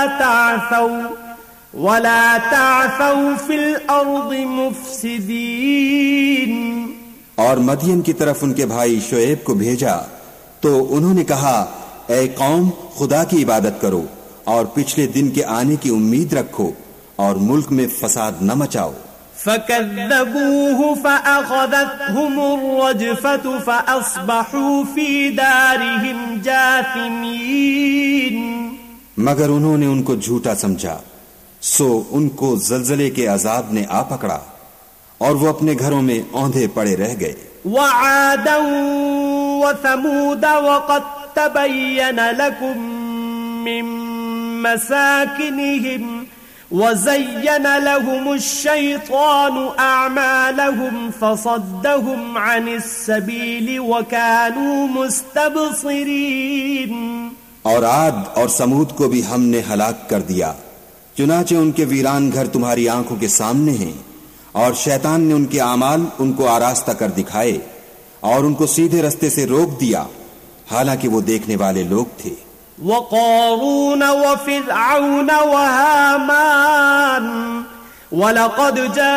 ولا تعثوا في الأرض مفسدين. اور مدین کی طرف ان کے بھائی شعیب کو بھیجا تو انہوں نے کہا اے قوم خدا کی عبادت کرو اور پچھلے دن کے آنے کی امید رکھو اور ملک میں فساد نہ مچاؤ. فكذبوه فأخذتهم الرجفة فأصبحوا في دارهم جاثمين. مگر انہوں نے ان کو جھوٹا سمجھا سو ان کو زلزلے کے عذاب نے آ پکڑا اور وہ اپنے گھروں میں اوندھے پڑے رہ گئے. وعادا وثمود وقد تبين لكم من مساكنهم وزين لهم الشيطان أعمالهم فصدهم عن السبيل وكانوا مستبصرين. اور عاد اور سمود کو بھی ہم نے ہلاک کر دیا چنانچہ ان کے ویران گھر تمہاری آنکھوں کے سامنے ہیں اور شیطان نے ان کے اعمال ان کو آراستہ کر دکھائے اور ان کو سیدھے رستے سے روک دیا حالانکہ وہ دیکھنے والے لوگ تھے. وقارون وفرعون وهامان ولقد جاء